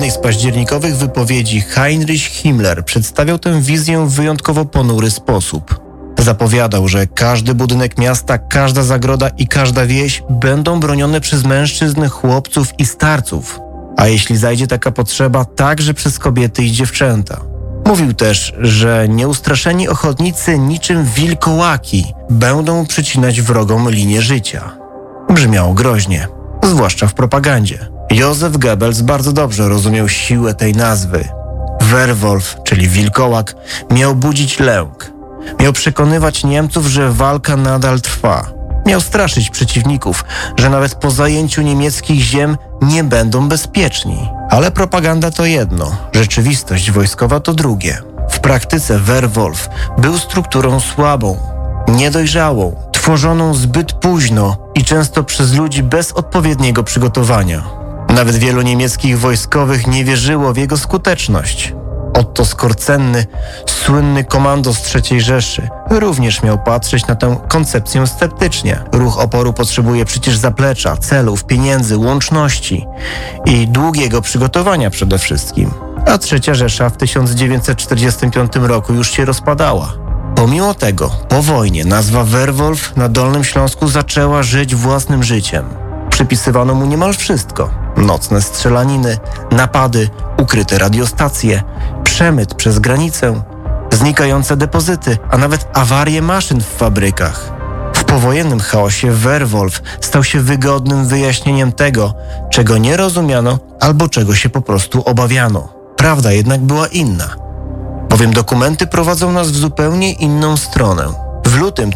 jednej z październikowych wypowiedzi Heinrich Himmler przedstawiał tę wizję w wyjątkowo ponury sposób. Zapowiadał, że każdy budynek miasta, każda zagroda i każda wieś będą bronione przez mężczyzn, chłopców i starców, a jeśli zajdzie taka potrzeba, także przez kobiety i dziewczęta. Mówił też, że nieustraszeni ochotnicy niczym wilkołaki będą przycinać wrogom linię życia. Brzmiało groźnie, zwłaszcza w propagandzie. Józef Goebbels bardzo dobrze rozumiał siłę tej nazwy. Werwolf, czyli wilkołak, miał budzić lęk. Miał przekonywać Niemców, że walka nadal trwa. Miał straszyć przeciwników, że nawet po zajęciu niemieckich ziem nie będą bezpieczni. Ale propaganda to jedno, rzeczywistość wojskowa to drugie. W praktyce Werwolf był strukturą słabą, niedojrzałą, tworzoną zbyt późno i często przez ludzi bez odpowiedniego przygotowania. Nawet wielu niemieckich wojskowych nie wierzyło w jego skuteczność. Otto Skorcenny, słynny komandos III Rzeszy, również miał patrzeć na tę koncepcję sceptycznie. Ruch oporu potrzebuje przecież zaplecza, celów, pieniędzy, łączności i długiego przygotowania przede wszystkim. A III Rzesza w 1945 roku już się rozpadała. Pomimo tego, po wojnie nazwa Werwolf na Dolnym Śląsku zaczęła żyć własnym życiem. Przypisywano mu niemal wszystko. Nocne strzelaniny, napady, ukryte radiostacje, przemyt przez granicę, znikające depozyty, a nawet awarie maszyn w fabrykach. W powojennym chaosie Werwolf stał się wygodnym wyjaśnieniem tego, czego nie rozumiano albo czego się po prostu obawiano. Prawda jednak była inna, bowiem dokumenty prowadzą nas w zupełnie inną stronę. W lutym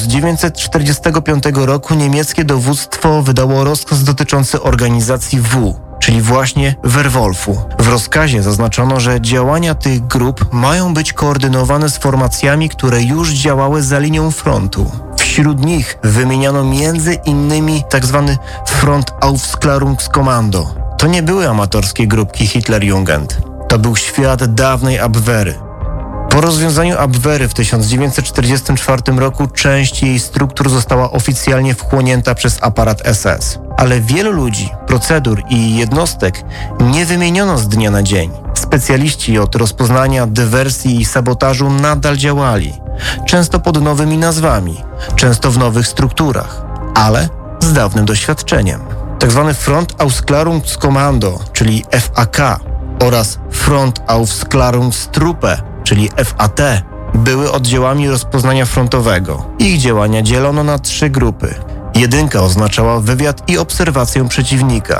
1945 roku niemieckie dowództwo wydało rozkaz dotyczący organizacji W, czyli właśnie Werwolfu. W rozkazie zaznaczono, że działania tych grup mają być koordynowane z formacjami, które już działały za linią frontu. Wśród nich wymieniano między innymi tzw. Front Aufklärungskommando. To nie były amatorskie grupki Hitlerjugend. To był świat dawnej Abwehry. Po rozwiązaniu Abwehry w 1944 roku część jej struktur została oficjalnie wchłonięta przez aparat SS. Ale wielu ludzi, procedur i jednostek nie wymieniono z dnia na dzień. Specjaliści od rozpoznania, dywersji i sabotażu nadal działali. Często pod nowymi nazwami, często w nowych strukturach, ale z dawnym doświadczeniem. Tak zwany Front Aufklärungskommando, czyli FAK oraz Front Aufklärungstruppe, czyli FAT, były oddziałami rozpoznania frontowego. Ich działania dzielono na 3 grupy. 1 oznaczała wywiad i obserwację przeciwnika.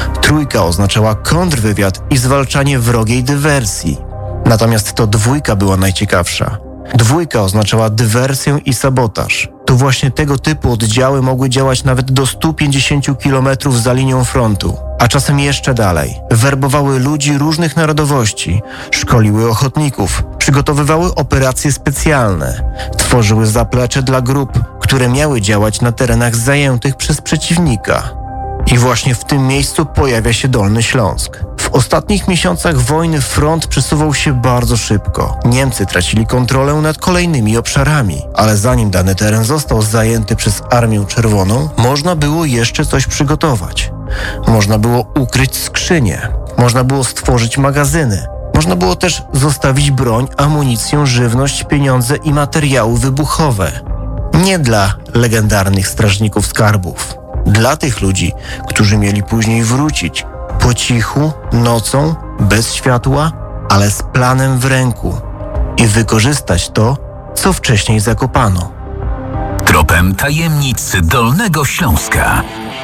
3 oznaczała kontrwywiad i zwalczanie wrogiej dywersji. Natomiast to 2 była najciekawsza. 2 oznaczała dywersję i sabotaż. To właśnie tego typu oddziały mogły działać nawet do 150 km za linią frontu, a czasem jeszcze dalej. Werbowały ludzi różnych narodowości, szkoliły ochotników, przygotowywały operacje specjalne, tworzyły zaplecze dla grup, które miały działać na terenach zajętych przez przeciwnika. I właśnie w tym miejscu pojawia się Dolny Śląsk. W ostatnich miesiącach wojny front przesuwał się bardzo szybko. Niemcy tracili kontrolę nad kolejnymi obszarami, ale zanim dany teren został zajęty przez Armię Czerwoną, można było jeszcze coś przygotować. Można było ukryć skrzynie, można było stworzyć magazyny, można było też zostawić broń, amunicję, żywność, pieniądze i materiały wybuchowe. Nie dla legendarnych strażników skarbów. Dla tych ludzi, którzy mieli później wrócić po cichu, nocą, bez światła, ale z planem w ręku i wykorzystać to, co wcześniej zakopano. Tropem tajemnic Dolnego Śląska.